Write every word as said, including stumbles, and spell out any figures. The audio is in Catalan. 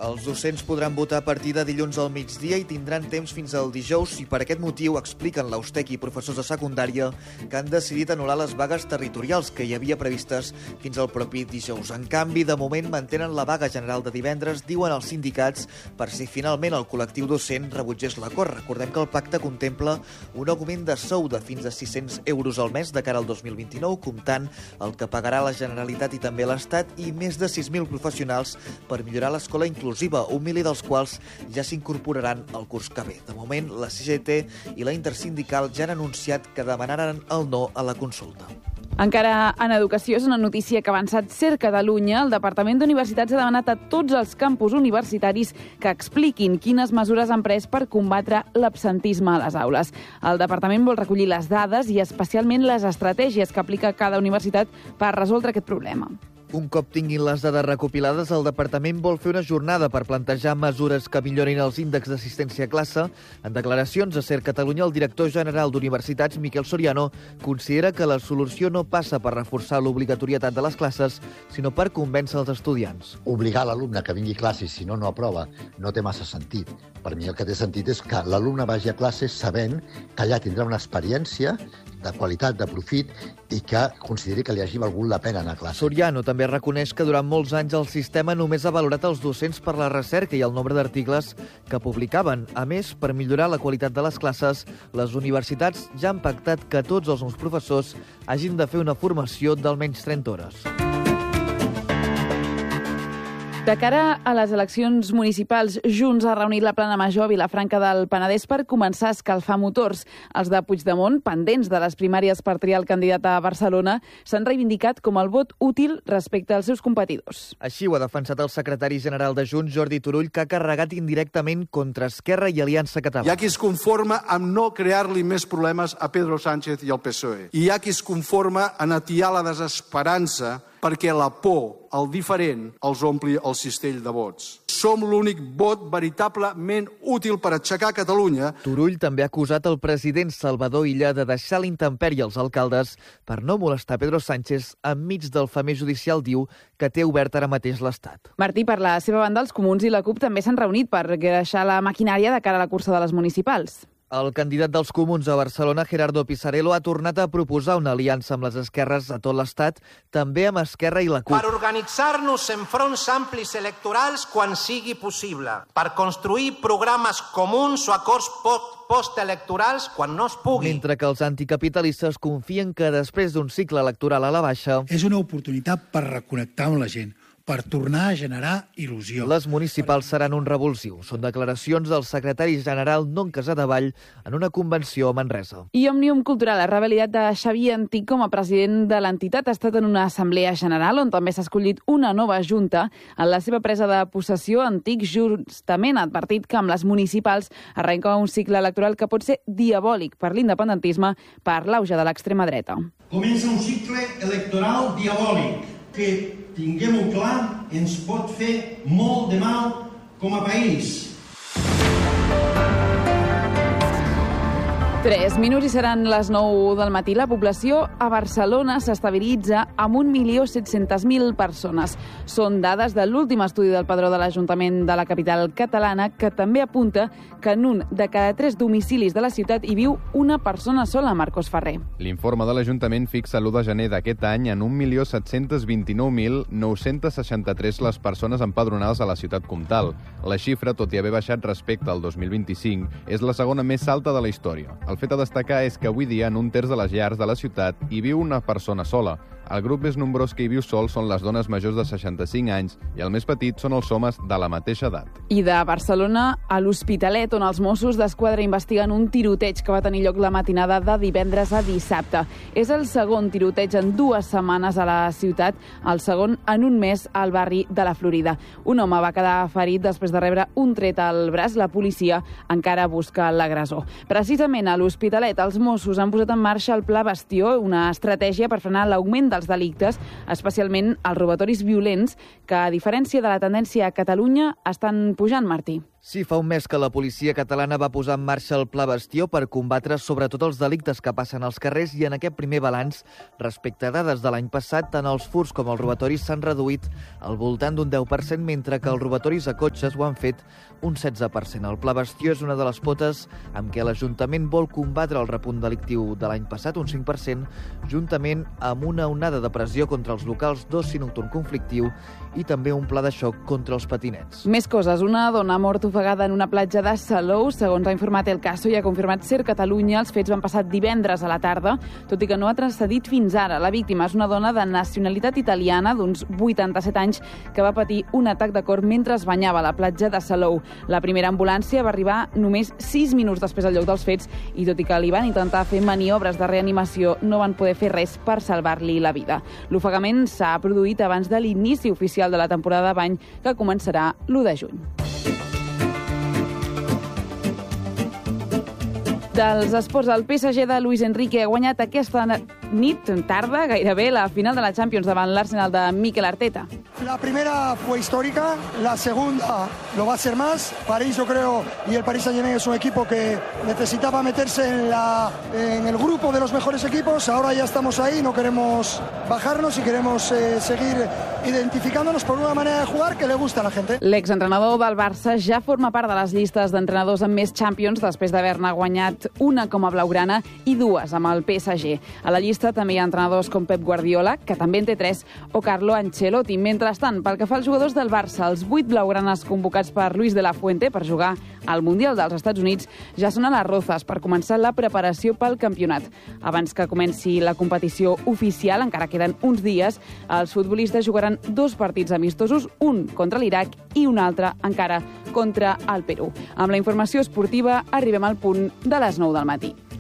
Els docents podran votar a partir de dilluns al migdia i tindran temps fins al dijous i per aquest motiu expliquen l'Eustec i professors de secundària que han decidit anul·lar les vagues territorials que hi havia previstes fins al propi dijous. En canvi, de moment mantenen la vaga general de divendres, diuen els sindicats, per si finalment el col·lectiu docent rebutgés l'acord. Recordem que el pacte contempla un augment de sou de fins a sis-cents euros al mes de cara al dos mil vint-i-nou, comptant el que pagarà la Generalitat i també l'Estat, i més de sis mil professionals per millorar l'escola inclusiva, un miler dels quals ja s'incorporaran al curs que ve. De moment, la C G T i la Intersindical ja han anunciat que demanaran el no a la consulta. Encara en educació és una notícia que ha avançat CERC Catalunya. El Departament d'Universitats ha demanat a tots els campus universitaris que expliquin quines mesures han pres per combatre l'absentisme a les aules. El departament vol recollir les dades i especialment les estratègies que aplica cada universitat per resoldre aquest problema. Un cop tinguin les dades recopilades, el departament vol fer una jornada per plantejar mesures que millorin els índexs d'assistència a classe. En declaracions a CERC Catalunya, el director general d'Universitats, Miquel Soriano, considera que la solució no passa per reforçar l'obligatorietat de les classes, sinó per convèncer els estudiants. Obligar l'alumne que vingui a classe, si no, no aprova, no té massa sentit. Per mi el que té sentit és que l'alumne vagi a classe sabent que allà tindrà una experiència de qualitat, de profit, i que consideri que li hagi valgut la pena anar a classe. Soriano també reconeix que durant molts anys el sistema només ha valorat els docents per la recerca i el nombre d'articles que publicaven. A més, per millorar la qualitat de les classes, les universitats ja han pactat que tots els nous professors hagin de fer una formació d'almenys trenta hores. De cara a les eleccions municipals, Junts ha reunit la plana major a Vilafranca del Penedès per començar a escalfar motors. Els de Puigdemont, pendents de les primàries per triar el candidat a Barcelona, s'han reivindicat com el vot útil respecte als seus competidors. Així ho ha defensat el secretari general de Junts, Jordi Turull, que ha carregat indirectament contra Esquerra i Aliança Catalana. Hi ha qui es conforma amb no crear-li més problemes a Pedro Sánchez i al P S O E. I hi ha qui es conforma en atiar la desesperança perquè la por, el diferent, els ompli el cistell de vots. Som l'únic vot veritablement útil per aixecar Catalunya. Turull també ha acusat el president Salvador Illa de deixar a la intempèrie els alcaldes per no molestar Pedro Sánchez enmig del femer judicial, diu, que té obert ara mateix l'Estat. Martí, per la seva banda, els comuns i la CUP també s'han reunit per deixar la maquinària de cara a la cursa de les municipals. El candidat dels comuns a Barcelona, Gerardo Pisarello, ha tornat a proposar una aliança amb les esquerres a tot l'Estat, també amb Esquerra i la CUP. Per organitzar-nos en fronts amplis electorals quan sigui possible, per construir programes comuns o acords postelectorals quan no es pugui. Mentre que els anticapitalistes confien que després d'un cicle electoral a la baixa és una oportunitat per reconnectar amb la gent, per tornar a generar il·lusió. Les municipals seran un revulsiu. Són declaracions del secretari general Non Casadevall en una convenció a Manresa. I Òmnium Cultural ha revalidat de Xavier Antic com a president de l'entitat. Ha estat en una assemblea general on també s'ha escollit una nova junta. En la seva presa de possessió, Antic justament ha advertit que amb les municipals arrenca un cicle electoral que pot ser diabòlic per l'independentisme per l'auge de l'extrema dreta. Comença un cicle electoral diabòlic que, tinguem-ho clar, ens pot fer molt de mal com a país. Tres minuts i seran les nou del matí. La població a Barcelona s'estabilitza amb un milió set-centes mil persones. Són dades de l'últim estudi del Padró de l'Ajuntament de la capital catalana, que també apunta que en un de cada tres domicilis de la ciutat hi viu una persona sola, Marcos Ferrer. L'informe de l'Ajuntament fixa l'u de gener d'aquest any en un milió set-cents vint-i-nou mil nou-cents seixanta-tres les persones empadronades a la ciutat comtal. La xifra, tot i haver baixat respecte al dos mil vint-i-cinc, és la segona més alta de la història. El fet a destacar és que avui dia en un terç de les llars de la ciutat hi viu una persona sola. El grup més nombrós que hi viu sol són les dones majors de seixanta-cinc anys i el més petit són els homes de la mateixa edat. I de Barcelona a l'Hospitalet, on els Mossos d'Esquadra investiguen un tiroteig que va tenir lloc la matinada de divendres a dissabte. És el segon tiroteig en dues setmanes a la ciutat, el segon en un mes al barri de la Florida. Un home va quedar ferit després de rebre un tret al braç. La policia encara busca l'agressor. Precisament a l'Hospitalet, els Mossos han posat en marxa el Pla Bastió, una estratègia per frenar l'augment dels delictes, especialment els robatoris violents, que, a diferència de la tendència a Catalunya, estan pujant, Martí. Sí, fa un mes que la policia catalana va posar en marxa el Pla Bastió per combatre sobretot els delictes que passen als carrers i en aquest primer balanç, respecte a dades de l'any passat, tant els furts com els robatoris s'han reduït al voltant d'un deu per cent, mentre que els robatoris a cotxes ho han fet un setze per cent. El Pla Bastió és una de les potes amb què l'Ajuntament vol combatre el repunt delictiu de l'any passat, un cinc per cent, juntament amb una onada de pressió contra els locals d'oci nocturn conflictiu i també un pla de xoc contra els patinets. Més coses. Una dona ha mort ofegada en una platja de Salou. Segons ha informat El Caso i ha confirmat Ser Catalunya, els fets van passar divendres a la tarda, tot i que no ha transcendit fins ara. La víctima és una dona de nacionalitat italiana d'uns vuitanta-set anys que va patir un atac de cor mentre es banyava a la platja de Salou. La primera ambulància va arribar només sis minuts després al lloc dels fets i tot i que li van intentar fer maniobres de reanimació, no van poder fer res per salvar-li la vida. L'ofegament s'ha produït abans de l'inici oficial de la temporada de bany, que començarà l'u de juny. Dels esports, el P S G de Luis Enrique ha guanyat aquesta nit, tarda, gairebé, la final de la Champions davant l'Arsenal de Mikel Arteta. La primera fue histórica, la segunda lo va a ser más. París, yo creo, y el Paris Saint-Germain es un equipo que necesitaba meterse en, la, en el grupo de los mejores equipos. Ahora ya estamos ahí, no queremos bajarnos y queremos eh, seguir identificándonos por una manera de jugar que le gusta a la gente. L'exentrenador del Barça ja forma part de les llistes d'entrenadors amb més Champions després d'haver-ne guanyat una com a blaugrana i dues amb el P S G. A la llista també hi ha entrenadors com Pep Guardiola, que també en té tres, o Carlo Ancelotti. Mentrestant, pel que fa als jugadors del Barça, els vuit blaugranes convocats per Luis de la Fuente per jugar al Mundial dels Estats Units ja són a les Rozas per començar la preparació pel campionat. Abans que comenci la competició oficial, encara queden uns dies, els futbolistes jugaran dos partits amistosos, un contra l'Iraq i un altre encara contra el Perú. Amb la informació esportiva arribem al punt de les nou del matí.